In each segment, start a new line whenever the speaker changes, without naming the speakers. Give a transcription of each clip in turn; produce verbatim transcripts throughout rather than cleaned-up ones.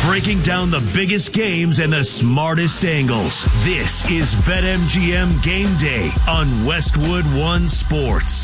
breaking down the biggest games and the smartest angles. This is BetMGM Game Day on Westwood One Sports.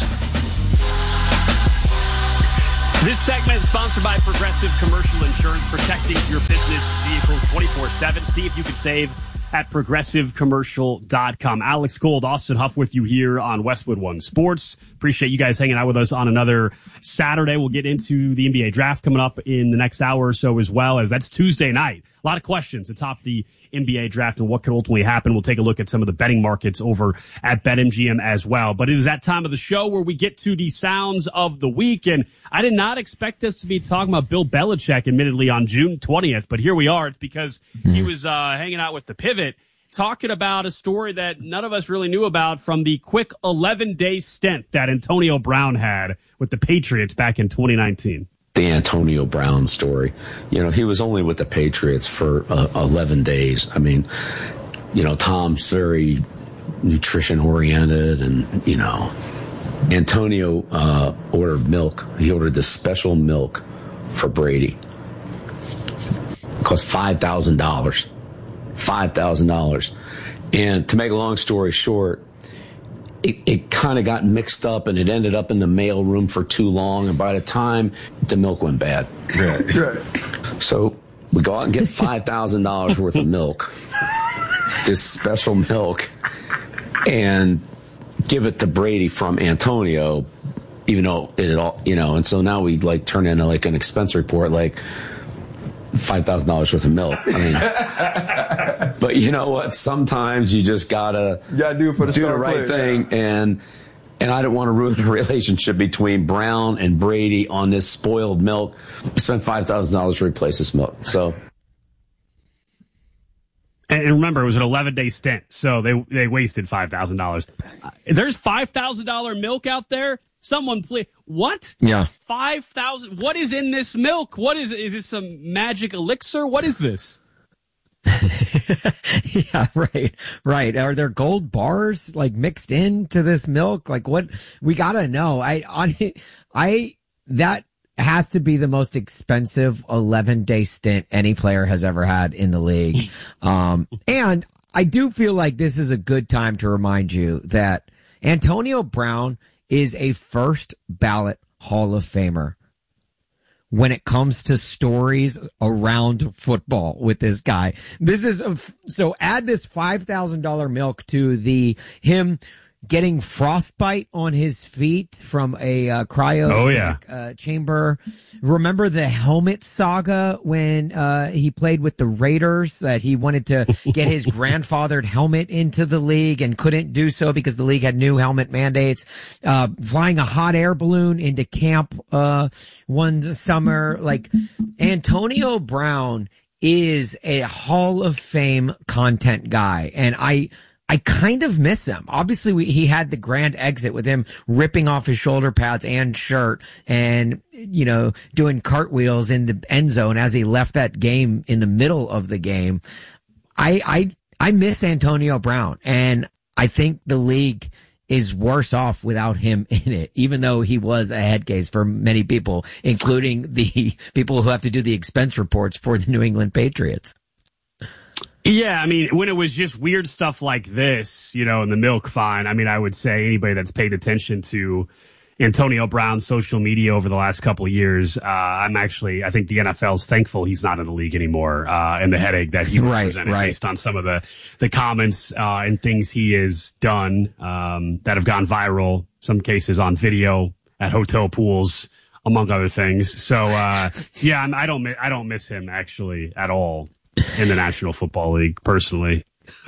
This segment is sponsored by Progressive Commercial Insurance, protecting your business vehicles twenty-four seven. See if you can save at progressive commercial dot com. Alex Gold, Austin Huff with you here on Westwood One Sports. Appreciate you guys hanging out with us on another Saturday. We'll get into the N B A draft coming up in the next hour or so, as well as that's Tuesday night. A lot of questions atop the N B A draft and what could ultimately happen. We'll take a look at some of the betting markets over at BetMGM as well. But it is that time of the show where we get to the sounds of the week. And I did not expect us to be talking about Bill Belichick, admittedly, on June twentieth. But here we are. It's because mm-hmm. he was uh, hanging out with the Pivot, talking about a story that none of us really knew about from the quick eleven-day stint that Antonio Brown had with the Patriots back in twenty nineteen.
The Antonio Brown story. You know, he was only with the Patriots for uh, eleven days. I mean, you know, Tom's very nutrition oriented, and, you know, Antonio uh, ordered milk. He ordered this special milk for Brady. It cost five thousand dollars. five thousand dollars. And to make a long story short, it, it kind of got mixed up, and it ended up in the mail room for too long. And by the time the milk went bad. Right. Right. So we go out and get five thousand dollars worth of milk, this special milk, and give it to Brady from Antonio, even though it had all, you know, and so now we like turn in like an expense report, like five thousand dollars worth of milk. I mean, but you know what? Sometimes you just gotta,
you gotta do, it for the,
do the right
play,
thing. Yeah. And and I didn't want to ruin the relationship between Brown and Brady on this spoiled milk. I spent five thousand dollars to replace this milk. So.
And remember, it was an eleven-day stint, so they they wasted five thousand dollars. Uh, there's five thousand dollars milk out there. Someone please, what?
Yeah.
five thousand, what is in this milk? What is, is this some magic elixir? What is this?
Yeah, right, right. Are there gold bars like mixed into this milk? Like what? We gotta know. I, on, I, that has to be the most expensive eleven day stint any player has ever had in the league. Um, and I do feel like this is a good time to remind you that Antonio Brown is a first ballot Hall of Famer when it comes to stories around football with this guy. This is a, so add this five thousand dollars milk to the him getting frostbite on his feet from a uh, cryo
oh, yeah.
uh, chamber. Remember the helmet saga when uh, he played with the Raiders, that he wanted to get his grandfathered helmet into the league and couldn't do so because the league had new helmet mandates. Uh, flying a hot air balloon into camp uh, one summer. Like, Antonio Brown is a Hall of Fame content guy, and I I kind of miss him. Obviously, we, he had the grand exit with him ripping off his shoulder pads and shirt and, you know, doing cartwheels in the end zone as he left that game in the middle of the game. I, I, I miss Antonio Brown, and I think the league is worse off without him in it, even though he was a head case for many people, including the people who have to do the expense reports for the New England Patriots.
Yeah, I mean, when it was just weird stuff like this, you know, in the milk, fine. I mean, I would say anybody that's paid attention to Antonio Brown's social media over the last couple of years, uh, I'm actually, I think the N F L's thankful he's not in the league anymore, uh, and the headache that he
right,
represented
right.
based on some of the, the comments, uh, and things he has done, um, that have gone viral, some cases on video at hotel pools, among other things. So, uh, yeah, I'm, I don't, I don't miss him actually at all in the National Football League, personally.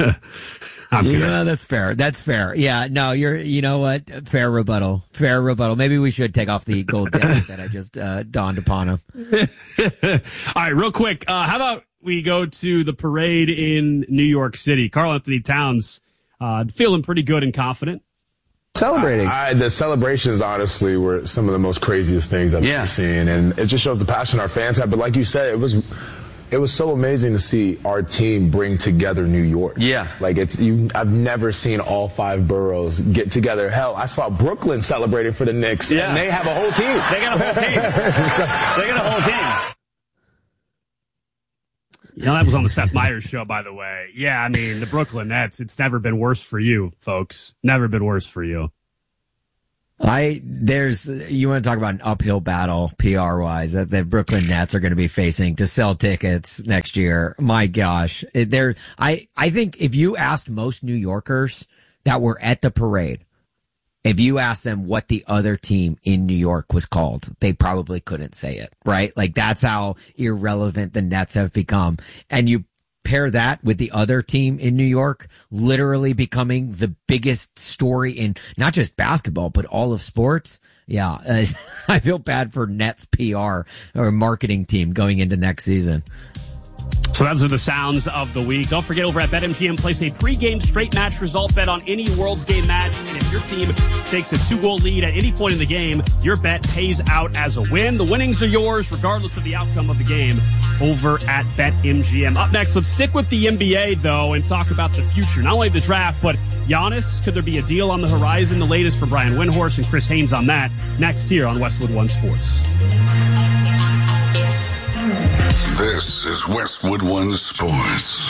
I'm
yeah, that's fair. That's fair. Yeah, no, you're, you know what? Fair rebuttal. Fair rebuttal. Maybe we should take off the gold jacket that I just uh, dawned upon him.
All right, real quick. Uh, how about we go to the parade in New York City? Karl-Anthony Towns uh, feeling pretty good and confident.
Celebrating. I, I, the celebrations, honestly, were some of the most craziest things I've yeah. ever seen. And it just shows the passion our fans have. But like you said, it was... It was so amazing to see our team bring together New York. Yeah. Like, it's, you, I've never seen all five boroughs get together. Hell, I saw Brooklyn celebrating for the Knicks. Yeah. And they have a whole team.
They got a whole team. so, they got a whole team. You know, that was on the Seth Meyers show, by the way. Yeah, I mean, the Brooklyn Nets, it's never been worse for you, folks. Never been worse for you.
I, there's, you want to talk about an uphill battle, P R wise, that the Brooklyn Nets are going to be facing to sell tickets next year. My gosh. There, I, I think if you asked most New Yorkers that were at the parade, if you asked them what the other team in New York was called, they probably couldn't say it, right? Like that's how irrelevant the Nets have become. And you pair that with the other team in New York literally becoming the biggest story in not just basketball, but all of sports. Yeah, uh, I feel bad for Nets P R or marketing team going into next season.
So those are the sounds of the week. Don't forget, over at BetMGM, place a pregame straight match result bet on any World's Game match. And if your team takes a two-goal lead at any point in the game, your bet pays out as a win. The winnings are yours regardless of the outcome of the game over at BetMGM. Up next, let's stick with the N B A, though, and talk about the future. Not only the draft, but Giannis. Could there be a deal on the horizon? The latest for Brian Windhorst and Chris Haynes on that next here on Westwood One Sports.
This is Westwood One Sports.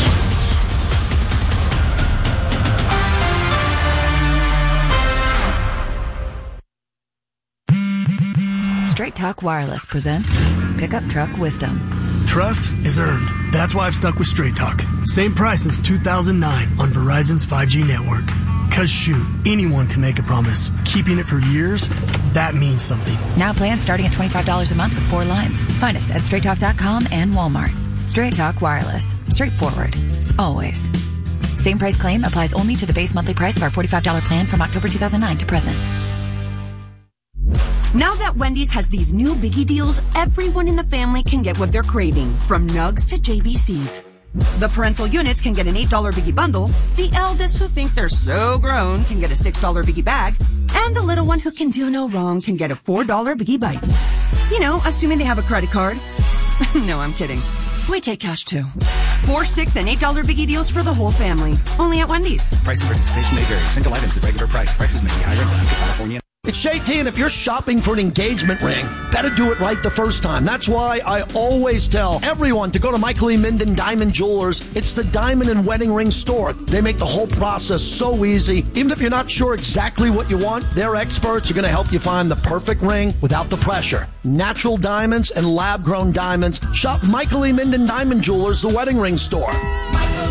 Straight Talk Wireless presents Pickup Truck Wisdom.
Trust is earned. That's why I've stuck with Straight Talk. Same price since two thousand nine on Verizon's five G network. Cause shoot, anyone can make a promise. Keeping it for years, that means something.
Now plans starting at twenty-five dollars a month with four lines. Find us at straight talk dot com and Walmart. Straight Talk Wireless. Straightforward. Always. Same price claim applies only to the base monthly price of our forty-five dollars plan from October two thousand nine to present.
Now that Wendy's has these new biggie deals, everyone in the family can get what they're craving, from nugs to J B Cs. The parental units can get an eight dollars biggie bundle, the eldest who think they're so grown can get a six dollars biggie bag, and the little one who can do no wrong can get a four dollars biggie bites. You know, assuming they have a credit card. No, I'm kidding. We take cash too. Four, six, and eight dollars biggie deals for the whole family. Only at Wendy's.
Price and participation may vary. Single items at regular price. Prices may be higher in Alaska, California.
It's J T, and if you're shopping for an engagement ring, better do it right the first time. That's why I always tell everyone to go to Michael E. Minden Diamond Jewelers. It's the diamond and wedding ring store. They make the whole process so easy. Even if you're not sure exactly what you want, their experts are going to help you find the perfect ring without the pressure. Natural diamonds and lab-grown diamonds. Shop Michael E. Minden Diamond Jewelers, the wedding ring store.